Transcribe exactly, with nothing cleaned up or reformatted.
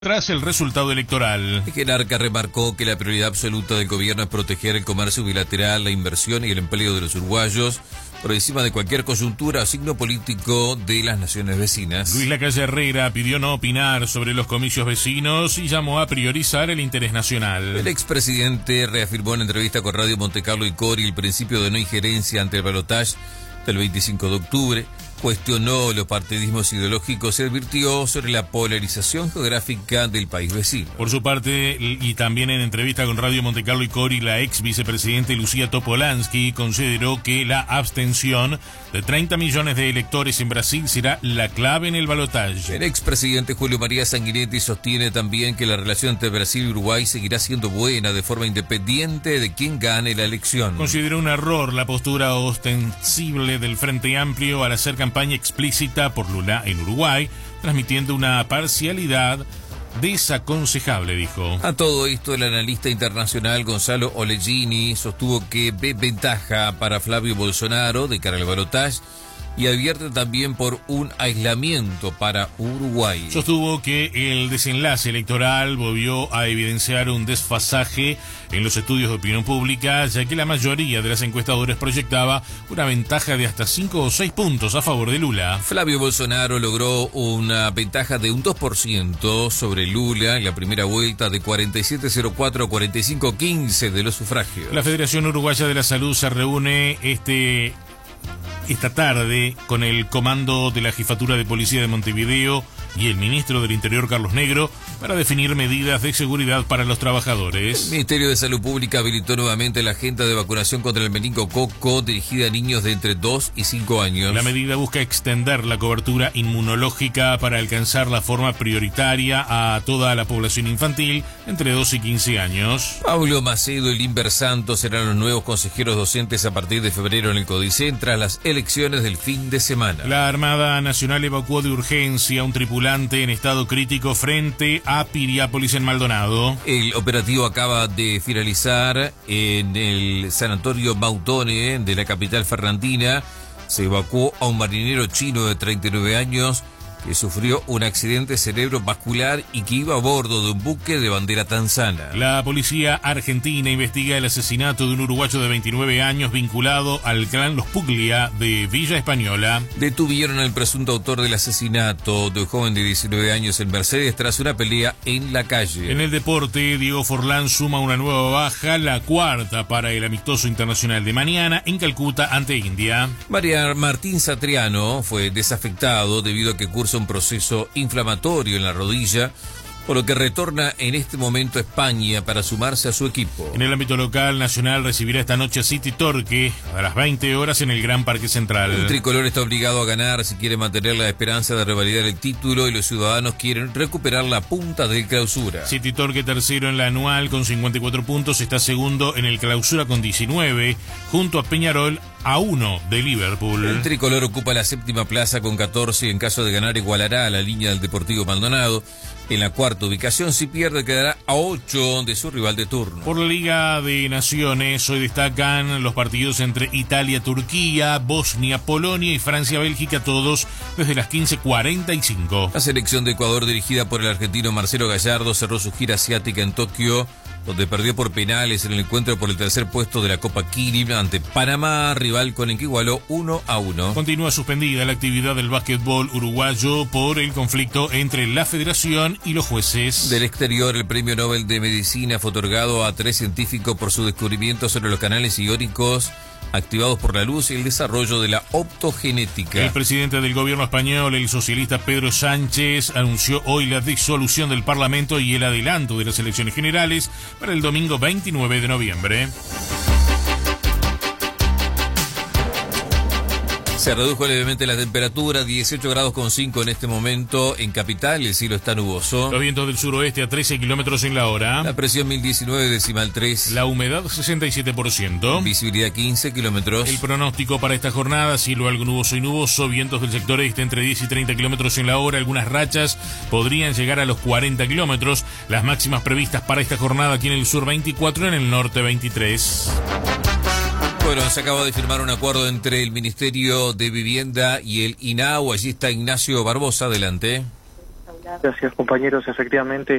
tras el resultado electoral. El jerarca remarcó que la prioridad absoluta del gobierno es proteger el comercio bilateral, la inversión y el empleo de los uruguayos, por encima de cualquier coyuntura o signo político de las naciones vecinas. Luis Lacalle Herrera pidió no opinar sobre los comicios vecinos y llamó a priorizar el interés nacional. El expresidente reafirmó en entrevista con Radio Montecarlo y Cori el principio de no injerencia ante el balotaje del veinticinco de octubre, cuestionó los partidismos ideológicos y advirtió sobre la polarización geográfica del país vecino. Por su parte, y también en entrevista con Radio Montecarlo y Cori, la ex vicepresidente Lucía Topolansky consideró que la abstención de treinta millones de electores en Brasil será la clave en el balotaje. El expresidente Julio María Sanguinetti sostiene también que la relación entre Brasil y Uruguay seguirá siendo buena de forma independiente de quién gane la elección. Consideró un error la postura ostensible del Frente Amplio al hacer campaña explícita por Lula en Uruguay, transmitiendo una parcialidad desaconsejable, dijo. A todo esto, el analista internacional Gonzalo Oleggini sostuvo que ve ventaja para Flavio Bolsonaro de cara al balotaje y advierte también por un aislamiento para Uruguay. Sostuvo que el desenlace electoral volvió a evidenciar un desfasaje en los estudios de opinión pública, ya que la mayoría de las encuestadoras proyectaba una ventaja de hasta cinco o seis puntos a favor de Lula. Flavio Bolsonaro logró una ventaja de un dos por ciento sobre Lula en la primera vuelta, de cuarenta y siete cero cuatro a cuarenta y cinco quince de los sufragios. La Federación Uruguaya de la Salud se reúne este... esta tarde con el comando de la Jefatura de Policía de Montevideo y el ministro del Interior, Carlos Negro, para definir medidas de seguridad para los trabajadores. El Ministerio de Salud Pública habilitó nuevamente la agenda de vacunación contra el meningococo dirigida a niños de entre dos y cinco años. La medida busca extender la cobertura inmunológica para alcanzar la forma prioritaria a toda la población infantil entre dos y quince años. Pablo Macedo y Limber Santos serán los nuevos consejeros docentes a partir de febrero en el Codicen tras las elecciones del fin de semana. La Armada Nacional evacuó de urgencia a un tripulante en estado crítico frente a Piriápolis en Maldonado. El operativo acaba de finalizar en el sanatorio Mautone de la capital fernandina. Se evacuó a un marinero chino de treinta y nueve años que sufrió un accidente cerebrovascular y que iba a bordo de un buque de bandera tanzana. La policía argentina investiga el asesinato de un uruguayo de veintinueve años vinculado al clan Los Puglia de Villa Española. Detuvieron al presunto autor del asesinato de un joven de diecinueve años en Mercedes tras una pelea en la calle. En el deporte, Diego Forlán suma una nueva baja, la cuarta para el amistoso internacional de mañana en Calcuta ante India. María Martín Satriano fue desafectado debido a que cursa un proceso inflamatorio en la rodilla, por lo que retorna en este momento a España para sumarse a su equipo. En el ámbito local, Nacional recibirá esta noche a City Torque a las veinte horas en el Gran Parque Central. El tricolor está obligado a ganar si quiere mantener la esperanza de revalidar el título y los ciudadanos quieren recuperar la punta del Clausura. City Torque, tercero en la anual con cincuenta y cuatro puntos, está segundo en el Clausura con diecinueve, junto a Peñarol a uno de Liverpool. El tricolor ocupa la séptima plaza con catorce y en caso de ganar igualará a la línea del Deportivo Maldonado. En la cuarta ubicación, si pierde, quedará a ocho de su rival de turno. Por la Liga de Naciones, hoy destacan los partidos entre Italia, Turquía, Bosnia, Polonia y Francia, Bélgica, todos desde las quince cuarenta y cinco. La selección de Ecuador, dirigida por el argentino Marcelo Gallardo, cerró su gira asiática en Tokio, donde perdió por penales en el encuentro por el tercer puesto de la Copa Kirin ante Panamá, rival con el que igualó uno a uno. Continúa suspendida la actividad del básquetbol uruguayo por el conflicto entre la federación y los jueces. Del exterior, el premio Nobel de Medicina fue otorgado a tres científicos por su descubrimiento sobre los canales iónicos activados por la luz y el desarrollo de la optogenética. El presidente del gobierno español, el socialista Pedro Sánchez, anunció hoy la disolución del Parlamento y el adelanto de las elecciones generales para el domingo veintinueve de noviembre. Se redujo levemente la temperatura, dieciocho grados con cinco en este momento en Capital, el cielo está nuboso. Los vientos del suroeste a trece kilómetros en la hora. La presión mil diecinueve decimal tres. La humedad sesenta y siete por ciento. Visibilidad quince kilómetros. El pronóstico para esta jornada, cielo algo nuboso y nuboso, vientos del sector este entre diez y treinta kilómetros en la hora, algunas rachas podrían llegar a los cuarenta kilómetros. Las máximas previstas para esta jornada aquí en el sur veinticuatro, en el norte veintitrés. Bueno, se acaba de firmar un acuerdo entre el Ministerio de Vivienda y el INAU. Allí está Ignacio Barbosa, adelante. Gracias, compañeros. Efectivamente,